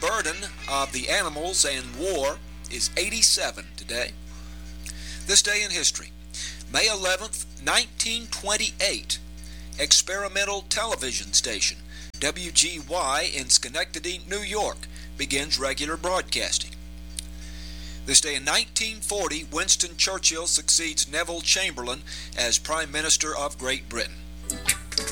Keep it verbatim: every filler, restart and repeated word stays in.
burden of the animals and war is eighty-seven today. This day in history, May eleventh, nineteen twenty-eight, experimental television station W G Y in Schenectady, New York, begins regular broadcasting. This day in nineteen forty, Winston Churchill succeeds Neville Chamberlain as Prime Minister of Great Britain.